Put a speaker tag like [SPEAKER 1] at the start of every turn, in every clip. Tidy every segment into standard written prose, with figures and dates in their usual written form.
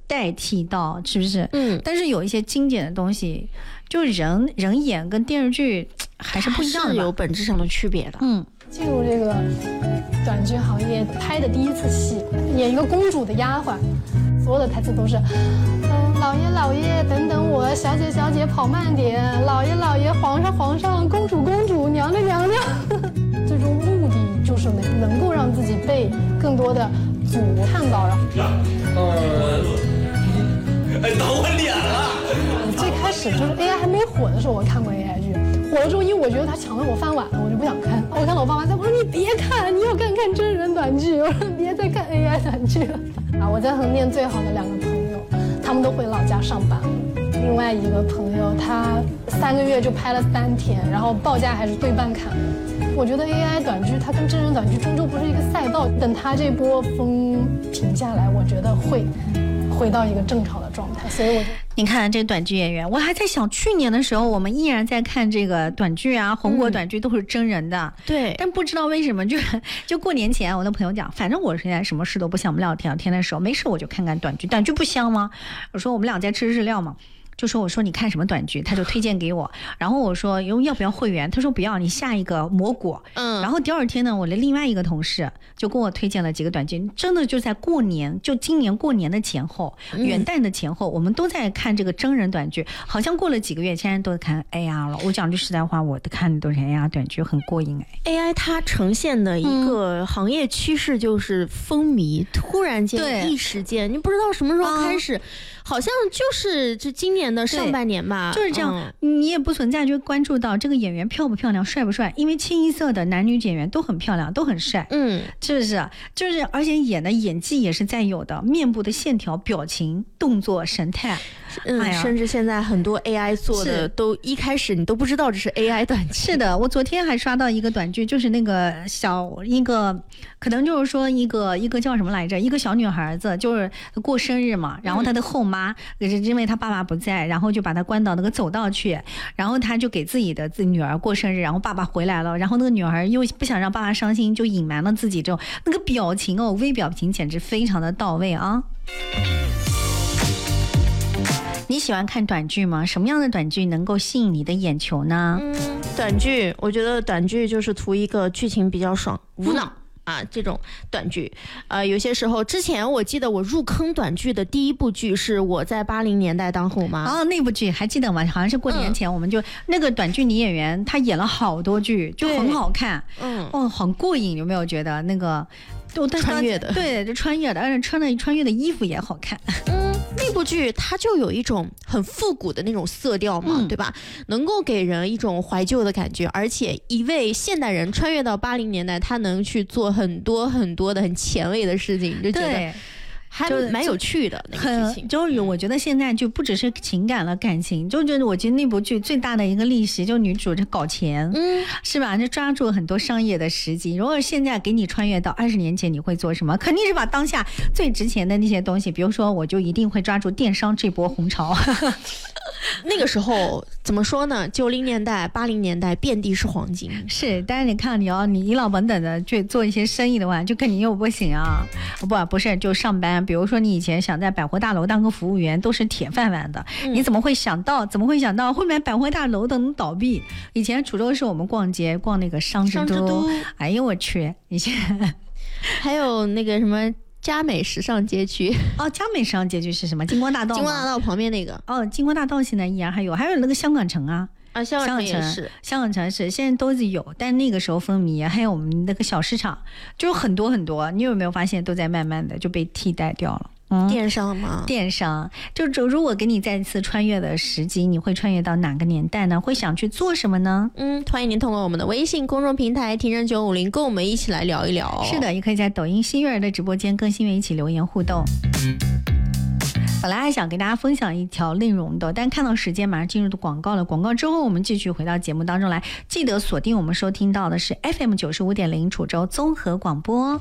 [SPEAKER 1] 代替到，是不是？但是有一些经典的东西，就人演跟电视剧还是不一样的，
[SPEAKER 2] 是有本质上的区别的。
[SPEAKER 3] 进入这个短剧行业拍的第一次戏，演一个公主的丫鬟，所有的台词都是老爷老爷等等我，小姐小姐跑慢点，老爷老爷皇上皇上，公主公主，娘娘娘娘。最终目的就是能够让自己被更多的组看到。
[SPEAKER 4] 等我脸了。
[SPEAKER 3] 最开始就是 AI 还没火的时候，我看过 AI 剧，火了之后，因为我觉得他抢了我饭碗了，我就不想看。我看到我爸妈在，我说你别看，你要看真人短剧，我说别再看 AI 短剧了。我在横店最好的2个朋友，他们都回老家上班了。另外一个朋友，他3个月就拍了3天，然后报价还是对半砍。我觉得 AI 短剧它跟真人短剧终究不是一个赛道，等它这波风平下来，我觉得会回到一个正常的状态。所以我
[SPEAKER 1] 你看这短剧演员，我还在想，去年的时候我们依然在看这个短剧啊，红国短剧都是真人的，
[SPEAKER 2] 对。
[SPEAKER 1] 但不知道为什么，就过年前，我的朋友讲，反正我现在什么事都不想，我们聊天的时候，没事我就看看短剧，短剧不香吗？我说我们俩在吃日料嘛。我说你看什么短剧，他就推荐给我，然后我说要不要会员，他说不要，你下一个蘑菇。然后第2天呢，我的另外一个同事就给我推荐了几个短剧，真的就在过年，就今年过年的前后，元旦的前后，我们都在看这个真人短剧，好像过了几个月，现在都看 AR 了。我讲句实在话，我看的都是 AR 短剧，很过瘾。
[SPEAKER 2] AI 它呈现的一个行业趋势就是风靡，突然间一时间，你不知道什么时候开始。好像就是这今年的上半年吧，
[SPEAKER 1] 就是这样。你也不存在就关注到这个演员漂不漂亮、帅不帅，因为清一色的男女演员都很漂亮、都很帅，是不是？就是而且演技也是在有的，面部的线条、表情、动作、神态。
[SPEAKER 2] 甚至现在很多 AI 做的都一开始你都不知道这是 AI 短剧。
[SPEAKER 1] 是的，我昨天还刷到一个短剧，就是那个可能就是说一个叫什么来着，一个小女孩子就是过生日嘛，然后她的后妈因为她爸爸不在，然后就把她关到那个走道去，然后她就给自己女儿过生日，然后爸爸回来了，然后那个女孩又不想让爸爸伤心，就隐瞒了自己这种那个表情微表情简直非常的到位啊。你喜欢看短剧吗？什么样的短剧能够吸引你的眼球呢？
[SPEAKER 2] 短剧，我觉得短剧就是图一个剧情比较爽，无脑。这种短剧，有些时候之前我记得我入坑短剧的第一部剧是我在80年代当后妈。
[SPEAKER 1] 那部剧还记得吗？好像是过年前我们就那个短剧女演员，她演了好多剧，就很好看，很过瘾，有没有觉得那个？
[SPEAKER 2] 穿越的，
[SPEAKER 1] 对，就穿越的，而且穿越的衣服也好看。
[SPEAKER 2] 那部剧它就有一种很复古的那种色调嘛，对吧？能够给人一种怀旧的感觉，而且一位现代人穿越到80年代，他能去做很多很多的很前卫的事情，就觉得还蛮有趣的那个剧情。
[SPEAKER 1] 就是我觉得现在就不只是情感了，感情，就觉得我觉得那部剧最大的一个历史，就女主这搞钱，是吧？就抓住很多商业的时机。如果现在给你穿越到20年前，你会做什么？肯定是把当下最值钱的那些东西，比如说我就一定会抓住电商这波红潮。
[SPEAKER 2] 那个时候怎么说呢？90年代、80年代遍地是黄金。
[SPEAKER 1] 是，但是你看你一老本等的去做一些生意的话，就肯定又不行啊！不是，就上班。比如说你以前想在百货大楼当个服务员，都是铁饭碗的，你怎么会想到后面百货大楼都能倒闭？以前滁州市我们逛街逛那个商之都，哎呦我去！以前
[SPEAKER 2] 还有那个什么。佳美时尚街区
[SPEAKER 1] 佳美时尚街区是什么？金光大道。
[SPEAKER 2] 金光大道旁边那个
[SPEAKER 1] 金光大道现在依然还有那个香港城
[SPEAKER 2] 香港城也是，
[SPEAKER 1] 香港城是现在都是有，但那个时候风靡，还有我们那个小市场，就是很多很多，你有没有发现都在慢慢的就被替代掉了？
[SPEAKER 2] 电商吗？
[SPEAKER 1] 电商就如果给你再次穿越的时机，你会穿越到哪个年代呢？会想去做什么呢？
[SPEAKER 2] 欢迎您通过我们的微信公众平台听人950跟我们一起来聊一聊。
[SPEAKER 1] 是的，也可以在抖音新月儿的直播间跟新月一起留言互动。本来还想给大家分享一条内容的，但看到时间马上进入广告了。广告之后我们继续回到节目当中来，记得锁定我们收听到的是 FM 95.0滁州综合广播。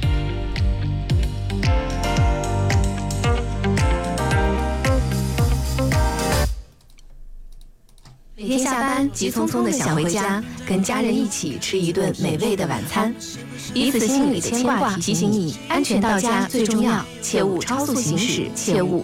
[SPEAKER 5] 每天下班急匆匆的想回家，跟家人一起吃一顿美味的晚餐，彼此心里的牵挂提醒你，安全到家最重要，切勿超速行驶，切勿